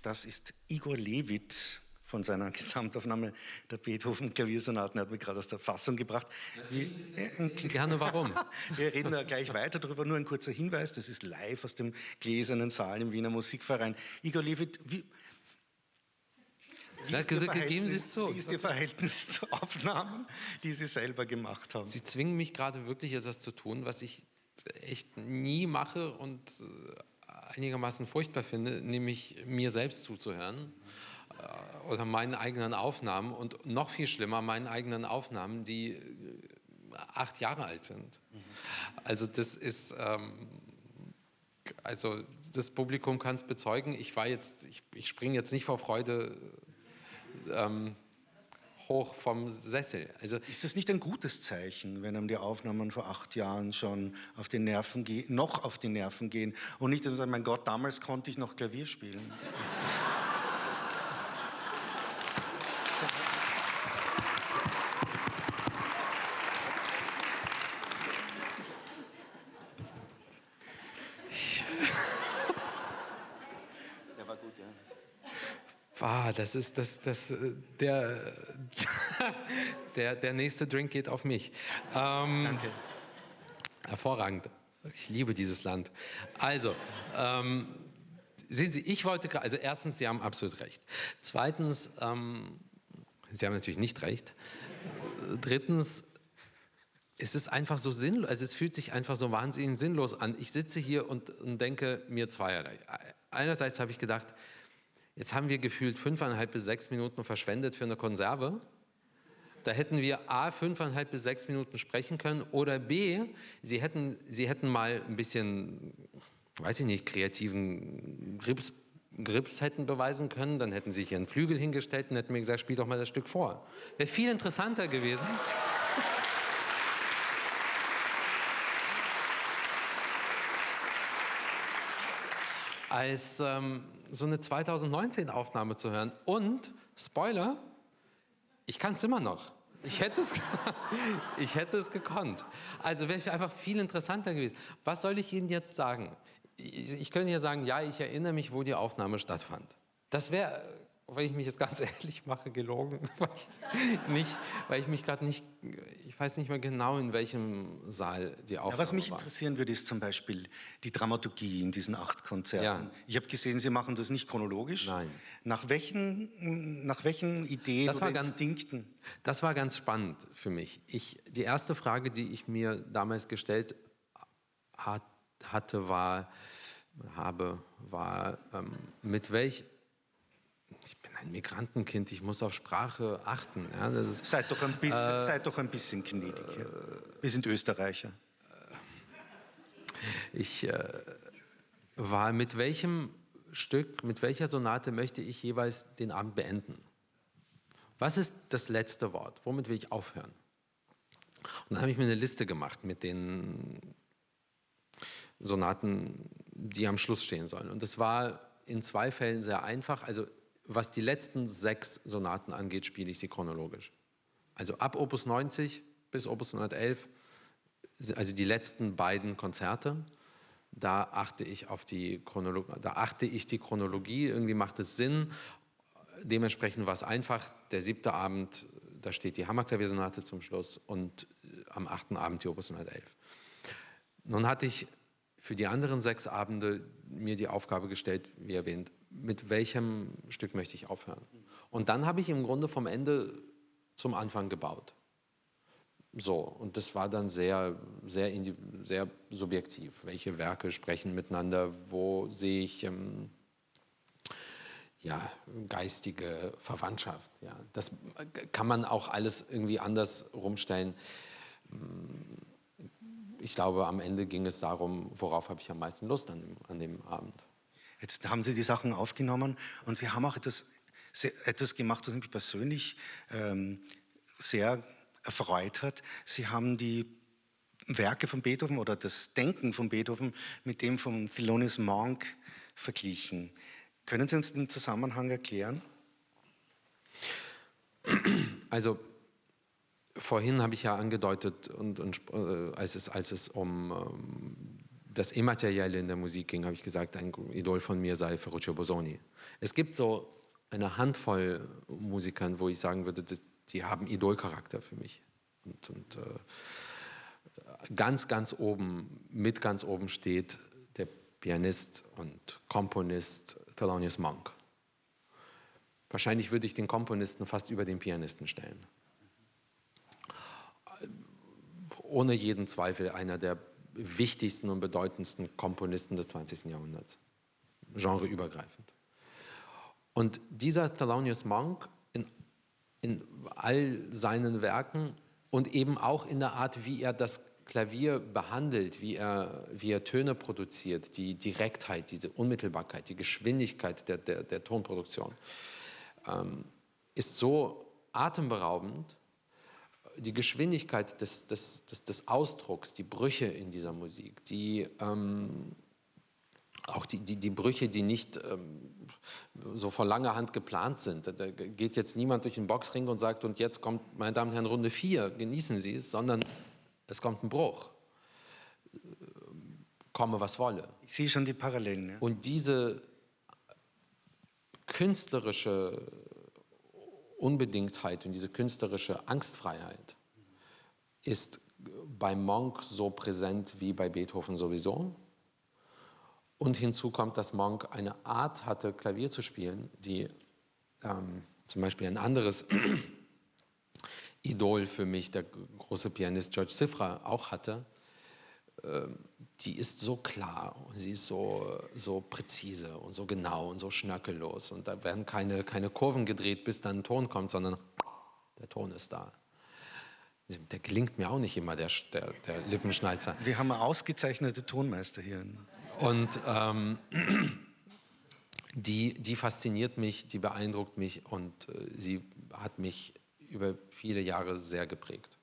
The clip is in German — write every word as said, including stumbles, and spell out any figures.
das ist Igor Levit von seiner Gesamtaufnahme der Beethoven-Klaviersonaten. Er hat mich gerade aus der Fassung gebracht. Wie, äh, gerne, warum? Wir reden da gleich weiter darüber. Nur ein kurzer Hinweis, das ist live aus dem Gläsernen Saal im Wiener Musikverein. Igor Levit, wie, wie, ist geben Sie es zu. Wie ist Ihr Verhältnis zu Aufnahmen, die Sie selber gemacht haben? Sie zwingen mich gerade wirklich etwas zu tun, was ich echt nie mache und einigermaßen furchtbar finde, nämlich mir selbst zuzuhören oder meinen eigenen Aufnahmen und noch viel schlimmer meinen eigenen Aufnahmen, die acht Jahre alt sind. Mhm. Also das ist, ähm, also das Publikum kann es bezeugen. Ich war jetzt, ich, ich springe jetzt nicht vor Freude ähm, hoch vom Sessel. Also ist das nicht ein gutes Zeichen, wenn einem die Aufnahmen vor acht Jahren schon auf die Nerven gehen, noch auf die Nerven gehen und nicht sagen, mein Gott, damals konnte ich noch Klavier spielen? Der war gut, ja. Ah, das ist das, das, der, der, der nächste Drink geht auf mich. Ähm, Danke. Hervorragend. Ich liebe dieses Land. Also, ähm, sehen Sie, ich wollte gerade, also erstens, Sie haben absolut recht. Zweitens, ähm, Sie haben natürlich nicht recht. Drittens, es ist einfach so sinnlos, also es fühlt sich einfach so wahnsinnig sinnlos an. Ich sitze hier und, und denke mir zweierlei. Einerseits habe ich gedacht, jetzt haben wir gefühlt fünfeinhalb bis sechs Minuten verschwendet für eine Konserve. Da hätten wir A, fünfeinhalb bis sechs Minuten sprechen können oder B, Sie hätten, Sie hätten mal ein bisschen, weiß ich nicht, kreativen Grips, Grips hätten beweisen können. Dann hätten Sie sich Ihren Flügel hingestellt und hätten mir gesagt, spiel doch mal das Stück vor. Wäre viel interessanter gewesen. als ähm, so eine zweitausendneunzehn-Aufnahme zu hören. Und, Spoiler, ich kann es immer noch. Ich hätte es, ich hätte es gekonnt. Also wäre einfach viel interessanter gewesen. Was soll ich Ihnen jetzt sagen? Ich, ich könnte ja sagen, ja, ich erinnere mich, wo die Aufnahme stattfand. Das wäre, wenn ich mich jetzt ganz ehrlich mache, gelogen. Weil ich, nicht, weil ich mich gerade nicht, ich weiß nicht mehr genau, in welchem Saal die Aufnahme war. Ja, was mich war. interessieren würde, ist zum Beispiel die Dramaturgie in diesen acht Konzerten. Ja. Ich habe gesehen, Sie machen das nicht chronologisch. Nein. Nach welchen, nach welchen Ideen das oder ganz, Instinkten? Das war ganz spannend für mich. Ich, die erste Frage, die ich mir damals gestellt hat, hatte, war, habe, war, ähm, mit welch Ich bin ein Migrantenkind, ich muss auf Sprache achten. Ja, das ist, seid, doch ein bisschen, äh, seid doch ein bisschen gnädig. Ja. Wir sind Österreicher. Ich äh, war mit welchem Stück, mit welcher Sonate möchte ich jeweils den Abend beenden? Was ist das letzte Wort? Womit will ich aufhören? Und dann habe ich mir eine Liste gemacht mit den Sonaten, die am Schluss stehen sollen. Und das war in zwei Fällen sehr einfach. Also was die letzten sechs Sonaten angeht, spiele ich sie chronologisch. Also ab Opus neunzig bis Opus hundertelf, also die letzten beiden Konzerte, da achte ich auf die Chronologie, da achte ich die Chronologie, irgendwie macht es Sinn. Dementsprechend war es einfach, der siebte Abend, da steht die Hammerklaviersonate zum Schluss und am achten Abend die Opus hundertelf. Nun hatte ich für die anderen sechs Abende mir die Aufgabe gestellt, wie erwähnt, mit welchem Stück möchte ich aufhören. Und dann habe ich im Grunde vom Ende zum Anfang gebaut. So, und das war dann sehr, sehr, sehr subjektiv. Welche Werke sprechen miteinander, wo sehe ich ähm, ja, geistige Verwandtschaft. Ja. Das kann man auch alles irgendwie anders rumstellen. Ich glaube, am Ende ging es darum, worauf habe ich am meisten Lust an dem, an dem Abend. Jetzt haben Sie die Sachen aufgenommen und Sie haben auch etwas, sehr, etwas gemacht, was mich persönlich ähm, sehr erfreut hat. Sie haben die Werke von Beethoven oder das Denken von Beethoven mit dem von Thelonious Monk verglichen. Können Sie uns den Zusammenhang erklären? Also vorhin habe ich ja angedeutet, und, und, äh, als, es, als es um ähm, das Immaterielle in der Musik ging, habe ich gesagt, ein Idol von mir sei Ferruccio Bosoni. Es gibt so eine Handvoll Musikern, wo ich sagen würde, die haben Idolcharakter für mich. Und, und äh, ganz, ganz oben, mit ganz oben steht der Pianist und Komponist Thelonious Monk. Wahrscheinlich würde ich den Komponisten fast über den Pianisten stellen. Ohne jeden Zweifel einer der wichtigsten und bedeutendsten Komponisten des zwanzigsten Jahrhunderts, genreübergreifend. Und dieser Thelonious Monk in, in all seinen Werken und eben auch in der Art, wie er das Klavier behandelt, wie er, wie er Töne produziert, die Direktheit, diese Unmittelbarkeit, die Geschwindigkeit der, der, der Tonproduktion, ähm, ist so atemberaubend. Die Geschwindigkeit des, des, des, des Ausdrucks, die Brüche in dieser Musik, die, ähm, auch die, die, die Brüche, die nicht ähm, so von langer Hand geplant sind. Da geht jetzt niemand durch den Boxring und sagt, und jetzt kommt, meine Damen und Herren, Runde vier, genießen Sie es, sondern es kommt ein Bruch. Komme, was wolle. Ich sehe schon die Parallelen. Ja. Und diese künstlerische Unbedingtheit und diese künstlerische Angstfreiheit ist bei Monk so präsent wie bei Beethoven sowieso. Und hinzu kommt, dass Monk eine Art hatte, Klavier zu spielen, die ähm, zum Beispiel ein anderes Idol für mich, der große Pianist George Cifra, auch hatte. Ähm, die ist so klar und sie ist so, so präzise und so genau und so schnörkellos. Und da werden keine, keine Kurven gedreht, bis dann ein Ton kommt, sondern der Ton ist da. Der gelingt mir auch nicht immer, der, der, der Lippenschneizer. Wir haben ausgezeichnete Tonmeister hier. Und ähm, die, die fasziniert mich, die beeindruckt mich und äh, sie hat mich über viele Jahre sehr geprägt.